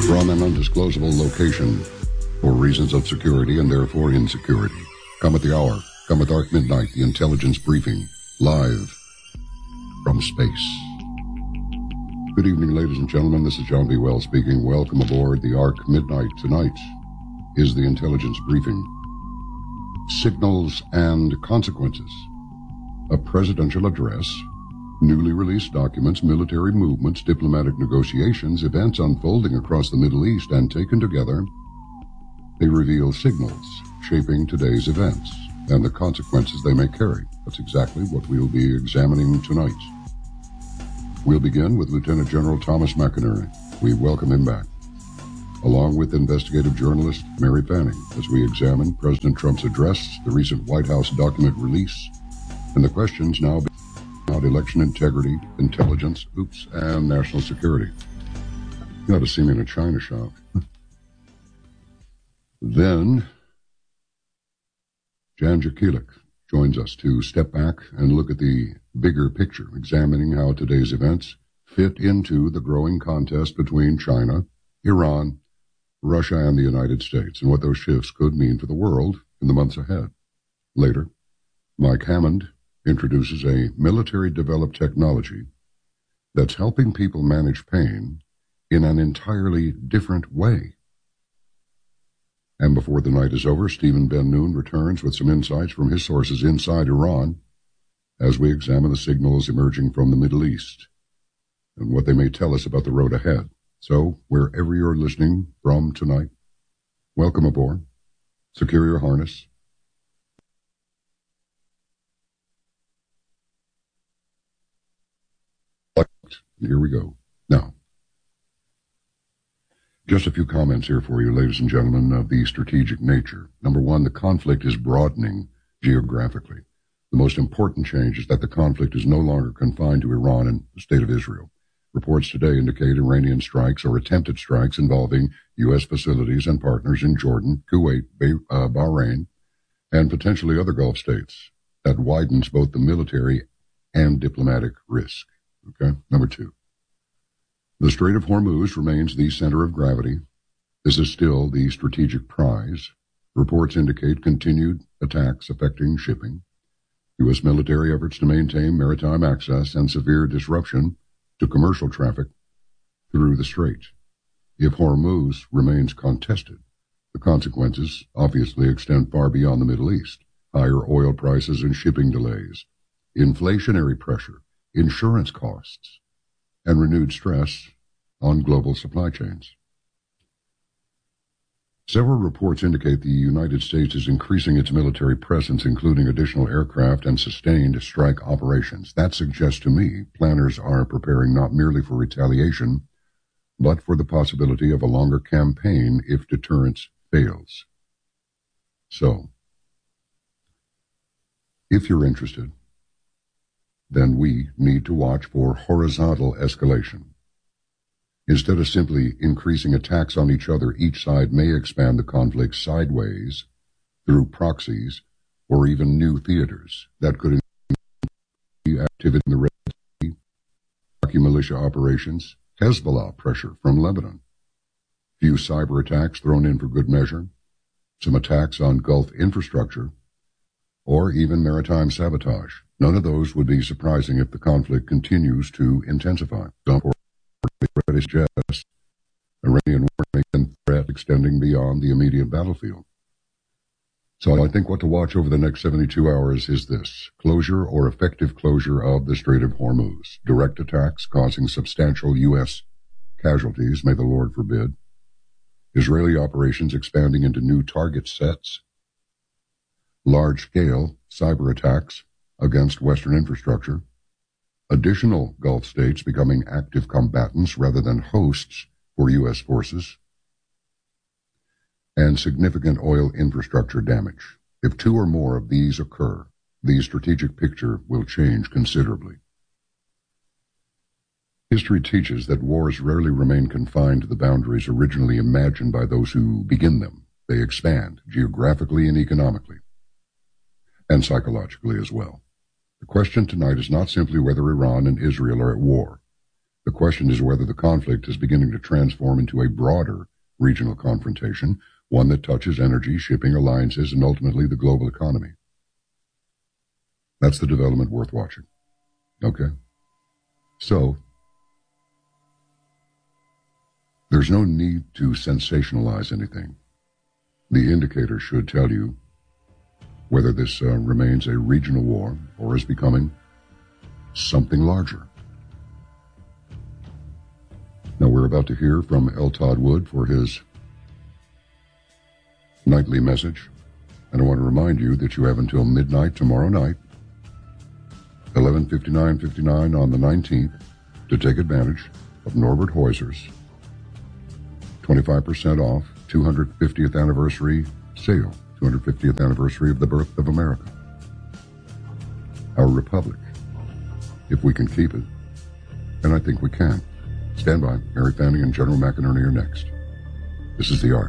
from an undisclosable location for reasons of security and therefore insecurity. Come at the hour. Come at dark midnight, the intelligence briefing, live from space. Good evening, ladies and gentlemen. This is John B. Wells speaking. Welcome aboard the Ark Midnight. Tonight is the intelligence briefing. Signals and consequences. A presidential address, newly released documents, military movements, diplomatic negotiations, events unfolding across the Middle East, and taken together, they reveal signals shaping today's events and the consequences they may carry. That's exactly what we'll be examining tonight. We'll begin with Lieutenant General Thomas McInerney. We welcome him back, along with investigative journalist Mary Fanning, as we examine President Trump's address, the recent White House document release, and the questions now about election integrity, intelligence, and national security. You ought to see me in a china shop. Then, Jan Jekielek joins us to step back and look at the bigger picture, examining how today's events fit into the growing contest between China, Iran, Russia, and the United States, and what those shifts could mean for the world in the months ahead. Later, Mike Hammond introduces a military-developed technology that's helping people manage pain in an entirely different way. And before the night is over, Stephen Ben-Noon returns with some insights from his sources inside Iran as we examine the signals emerging from the Middle East and what they may tell us about the road ahead. So, wherever you're listening from tonight, welcome aboard. Secure your harness. Here we go. Now, just a few comments here for you, ladies and gentlemen, of the strategic nature. Number one, the conflict is broadening geographically. The most important change is that the conflict is no longer confined to Iran and the state of Israel. Reports today indicate Iranian strikes or attempted strikes involving U.S. facilities and partners in Jordan, Kuwait, Bahrain, and potentially other Gulf states. That widens both the military and diplomatic risk. Okay? Number two, the Strait of Hormuz remains the center of gravity. This is still the strategic prize. Reports indicate continued attacks affecting shipping, U.S. military efforts to maintain maritime access, and severe disruption to commercial traffic through the strait. If Hormuz remains contested, the consequences obviously extend far beyond the Middle East. Higher oil prices and shipping delays, inflationary pressure, insurance costs, and renewed stress on global supply chains. Several reports indicate the United States is increasing its military presence, including additional aircraft and sustained strike operations. That suggests to me planners are preparing not merely for retaliation, but for the possibility of a longer campaign if deterrence fails. So, if you're interested, then we need to watch for horizontal escalation. Instead of simply increasing attacks on each other, each side may expand the conflict sideways through proxies or even new theaters. That could include activity in the Red Sea, Iraqi militia operations, Hezbollah pressure from Lebanon, few cyber attacks thrown in for good measure, some attacks on Gulf infrastructure, or even maritime sabotage. None of those would be surprising if the conflict continues to intensify. British suggests Iranian warning threat extending beyond the immediate battlefield. So I think what to watch over the next 72 hours is this: closure or effective closure of the Strait of Hormuz. Direct attacks causing substantial U.S. casualties, may the Lord forbid. Israeli operations expanding into new target sets. Large-scale cyber attacks against Western infrastructure. Additional Gulf states becoming active combatants rather than hosts for U.S. forces, and significant oil infrastructure damage. If two or more of these occur, the strategic picture will change considerably. History teaches that wars rarely remain confined to the boundaries originally imagined by those who begin them. They expand geographically and economically, and psychologically as well. The question tonight is not simply whether Iran and Israel are at war. The question is whether the conflict is beginning to transform into a broader regional confrontation, one that touches energy, shipping, alliances, and ultimately the global economy. That's the development worth watching. Okay? So, there's no need to sensationalize anything. The indicator should tell you whether this remains a regional war or is becoming something larger. Now, we're about to hear from L. Todd Wood for his nightly message. And I want to remind you that you have until midnight tomorrow night, 11:59:59 on the 19th, to take advantage of Norbert Heuser's 25% off 250th anniversary sale, 250th anniversary of the birth of America, our republic. If we can keep it, and I think we can. Stand by. Mary Fanning and General McInerney are next. This is The Ark.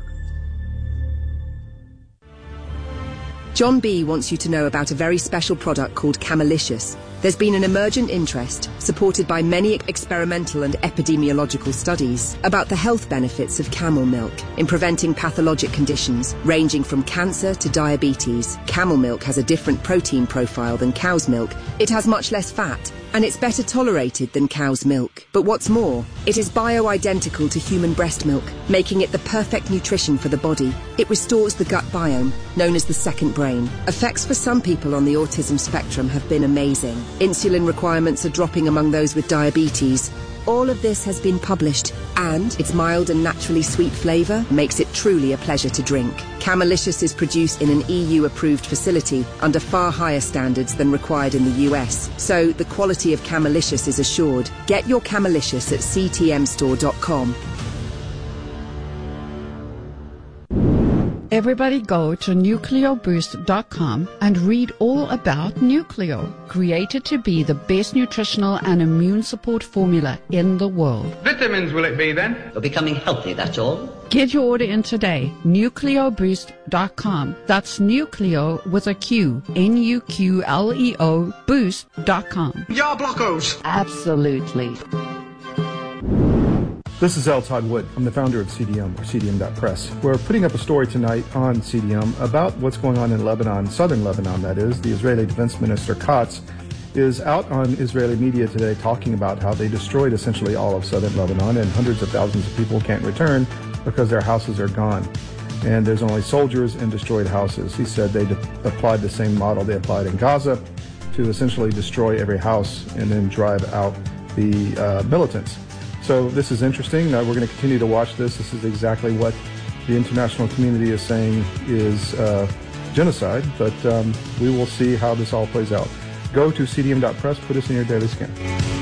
John B. wants you to know about a very special product called Camelicious. There's been an emergent interest, supported by many experimental and epidemiological studies, about the health benefits of camel milk in preventing pathologic conditions ranging from cancer to diabetes. Camel milk has a different protein profile than cow's milk. It has much less fat, and it's better tolerated than cow's milk. But what's more, it is bio-identical to human breast milk, making it the perfect nutrition for the body. It restores the gut biome, known as the second brain. Effects for some people on the autism spectrum have been amazing. Insulin requirements are dropping among those with diabetes. All of this has been published, and its mild and naturally sweet flavour makes it truly a pleasure to drink. Camelicious is produced in an EU-approved facility under far higher standards than required in the US, so the quality of Camelicious is assured. Get your Camelicious at ctmstore.com. Everybody go to nucleoboost.com and read all about Nucleo, created to be the best nutritional and immune support formula in the world. Vitamins will it be then? You're becoming healthy, that's all. Get your order in today, nucleoboost.com. That's Nucleo with a Q, Nuqleo boost.com. Ya blockos! Absolutely. This is L. Todd Wood. I'm the founder of CDM, or CDM.press. We're putting up a story tonight on CDM about what's going on in Lebanon, southern Lebanon, that is. The Israeli Defense Minister Katz is out on Israeli media today talking about how they destroyed essentially all of southern Lebanon, and hundreds of thousands of people can't return because their houses are gone. And there's only soldiers and destroyed houses. He said they applied the same model they applied in Gaza to essentially destroy every house and then drive out the militants. So this is interesting. We're going to continue to watch this. This is exactly what the international community is saying is genocide, but we will see how this all plays out. Go to cdm.press, put us in your daily scan.